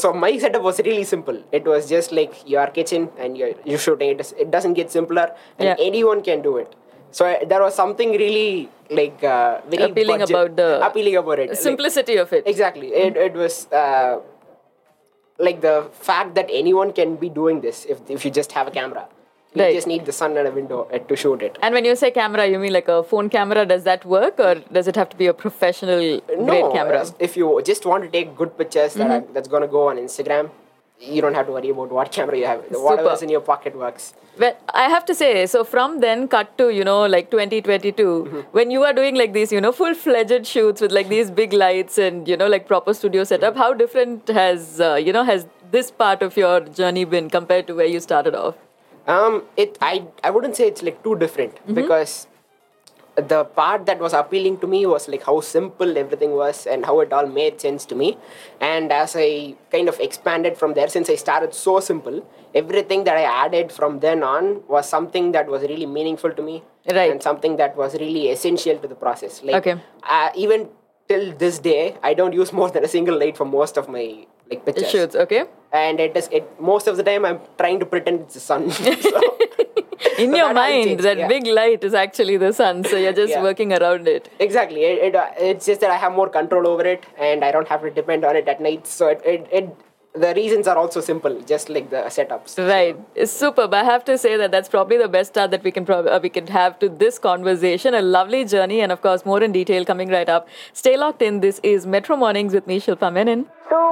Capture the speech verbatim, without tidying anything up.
so my setup was really simple. It was just like your kitchen and you're, you're shooting. It, it doesn't get simpler, and Yeah. anyone can do it. So I, there was something really like uh, very Appealing budget- about the appealing about it. Like, simplicity of it. exactly. It it was uh, like the fact that anyone can be doing this if if you just have a camera. You Right. just need the sun and a window uh, to shoot it. And when you say camera, you mean like a phone camera? Does that work, or does it have to be a professional grade camera? uh, if you just want to take good pictures that are, that's going to go on Instagram, you don't have to worry about what camera you have. Whatever's in your pocket works. Well, I have to say, so from then cut to, you know, like twenty twenty-two, Mm-hmm. when you are doing like these, you know, full-fledged shoots with like these big lights and, you know, like proper studio setup, how different has, uh, you know, has this part of your journey been compared to where you started off? Um, it I I wouldn't say it's like too different because the part that was appealing to me was like how simple everything was and how it all made sense to me. And as I kind of expanded from there, since I started so simple, everything that I added from then on was something that was really meaningful to me, Right. and something that was really essential to the process. Like Okay. uh, even till this day, I don't use more than a single light for most of my like pictures. Shoots, okay? And it is it most of the time I'm trying to pretend it's the sun. So- In so your that hasn't mind, changed, that yeah. big light is actually the sun, so you're just Yeah. working around it. Exactly. It, it uh, it's just that I have more control over it, and I don't have to depend on it at night. So it, it, it the reasons are also simple, just like the setups. Right. It's superb. I have to say that that's probably the best start that we can prob- uh, we can have to this conversation. A lovely journey, and of course, more in detail coming right up. Stay locked in. This is Metro Mornings with me, Shilpa Menon.